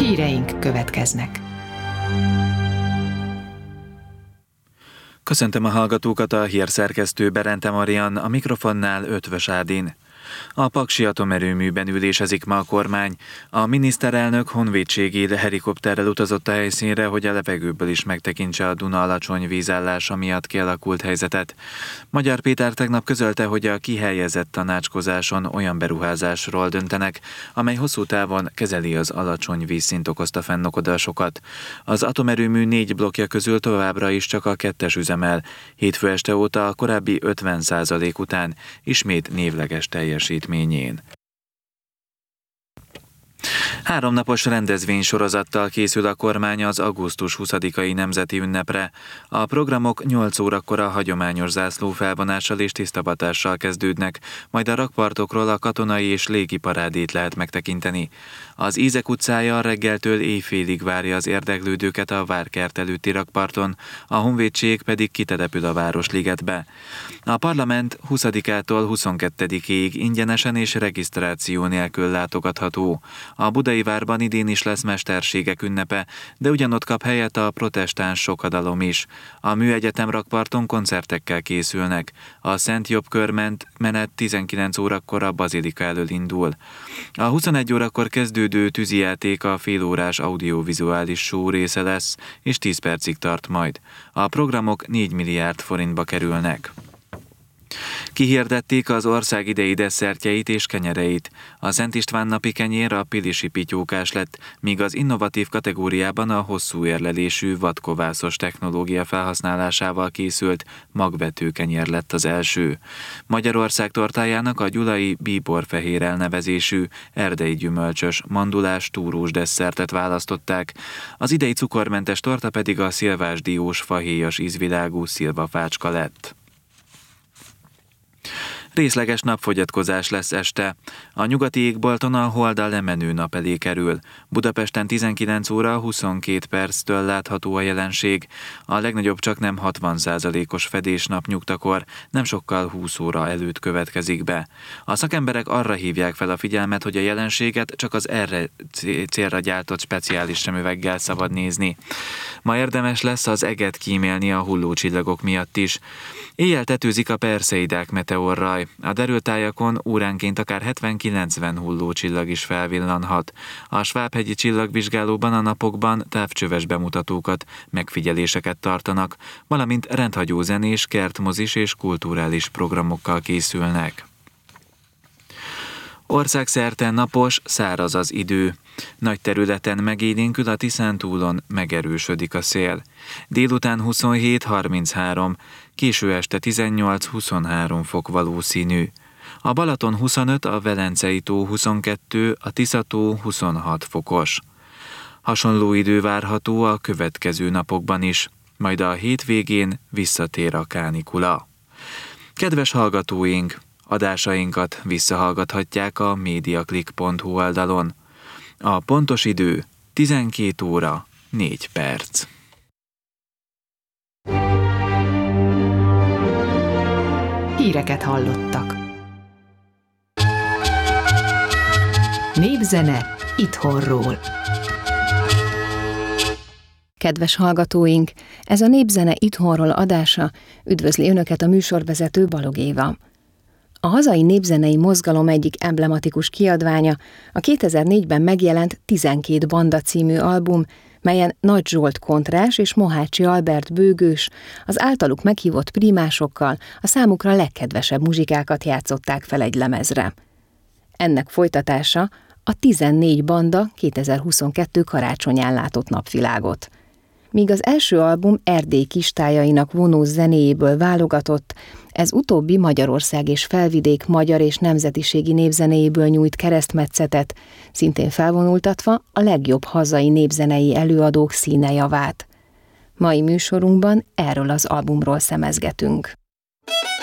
Híreink következnek. Köszöntöm a hallgatókat, a hírszerkesztő Berente Marian, a mikrofonnál Ötvös Ádin. A paksi atomerőműben ülésezik ma a kormány. A miniszterelnök honvédségi helikopterrel utazott a helyszínre, hogy a levegőből is megtekintse a Duna alacsony vízállása miatt kialakult helyzetet. Magyar Péter tegnap közölte, hogy a kihelyezett tanácskozáson olyan beruházásról döntenek, amely hosszú távon kezeli az alacsony vízszint okozta fennakadásokat. Az atomerőmű 4 blokkja közül továbbra is csak a 2-es üzemel. Hétfő este óta a korábbi 50% után ismét névleges teljesítményén. 3 napos rendezvénysorozattal készül a kormány az augusztus 20-ai nemzeti ünnepre. A programok 8 órakor a hagyományos zászló felvonással és tisztavatással kezdődnek, majd a rakpartokról a katonai és légi parádét lehet megtekinteni. Az Ízek utcája reggeltől éjfélig várja az érdeklődőket a Várkert előtti rakparton, a honvédség pedig kitelepül a Városligetbe. A parlament 20-ától 22-ig ingyenesen és regisztráció nélkül látogatható. A Budai Várban idén is lesz mesterségek ünnepe, de ugyanott kap helyet a protestáns sokadalom is. A Műegyetem rakparton koncertekkel készülnek. A Szent Jobb körmenet 19 órakor a Bazilika elől indul. A 21 órakor kezdődő tűzijáték a félórás audiovizuális show része lesz, és 10 percig tart majd. A programok 4 milliárd forintba kerülnek. Kihirdették az ország idei desszertjeit és kenyereit. A Szent István napi kenyér a pilisi pityókás lett, míg az innovatív kategóriában a hosszú érlelésű vadkovászos technológia felhasználásával készült magvető kenyér lett az első. Magyarország tortájának a gyulai bíborfehér elnevezésű erdei gyümölcsös, mandulás túrós desszertet választották. Az idei cukormentes torta pedig a szilvásdiós fahéjas ízvilágú szilvafácska lett. Részleges napfogyatkozás lesz este. A nyugati égbolton a hold a lemenő nap elé kerül. Budapesten 19 óra 22 perctől látható a jelenség. A legnagyobb csaknem 60%-os fedés napnyugtakor, nem sokkal 20 óra előtt következik be. A szakemberek arra hívják fel a figyelmet, hogy a jelenséget csak az erre célra gyártott speciális szemüveggel szabad nézni. Ma érdemes lesz az eget kímélni a hullócsillagok miatt is. Éjjel tetőzik a Perseidák meteorraj. A derültájakon óránként akár 70-90 hullócsillag is felvillanhat. A Svábhegyi csillagvizsgálóban a napokban távcsöves bemutatókat, megfigyeléseket tartanak, valamint rendhagyó zenés, kertmozis és kulturális programokkal készülnek. Országszerte napos, száraz az idő. Nagy területen megélénkül, a Tiszántúlon megerősödik a szél. Délután 27-33, késő este 18-23 fok valószínű. A Balaton 25, a Velencei tó 22, a Tiszató 26 fokos. Hasonló idő várható a következő napokban is, majd a hétvégén visszatér a kánikula. Kedves hallgatóink! Adásainkat visszahallgathatják a mediaclick.hu oldalon. A pontos idő 12 óra 4 perc. Híreket hallottak. Népzene itthonról. Kedves hallgatóink, ez a Népzene itthonról adása, üdvözli Önöket a műsorvezető Balog Éva. A hazai népzenei mozgalom egyik emblematikus kiadványa a 2004-ben megjelent 12 banda című album, melyen Nagy Zsolt kontrás és Mohácsi Albert bőgős az általuk meghívott prímásokkal a számukra legkedvesebb muzsikákat játszották fel egy lemezre. Ennek folytatása a 14 banda 2022 karácsonyán látott napvilágot. Míg az első album Erdély kistájainak vonós zenéjéből válogatott, ez utóbbi Magyarország és felvidék magyar és nemzetiségi népzenéjéből nyújt keresztmetszetet, szintén felvonultatva a legjobb hazai népzenei előadók színejavát. Mai műsorunkban erről az albumról szemezgetünk.